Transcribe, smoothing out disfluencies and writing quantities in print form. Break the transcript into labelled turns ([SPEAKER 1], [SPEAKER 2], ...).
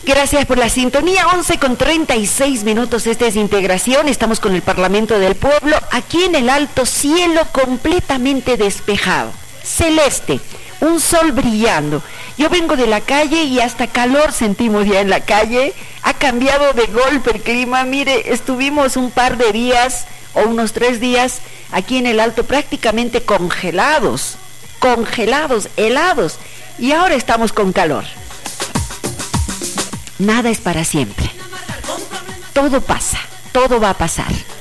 [SPEAKER 1] Gracias por la sintonía. 11:36. Esta es Integración. Estamos con el Parlamento del Pueblo. Aquí en el alto, cielo completamente despejado, celeste, un sol brillando. Yo vengo de la calle y hasta calor sentimos ya en la calle. Ha cambiado de golpe el clima. Mire, estuvimos un par de días o unos 3 días aquí en el alto prácticamente congelados, helados, y ahora estamos con calor. Nada es para siempre. Todo pasa, todo va a pasar.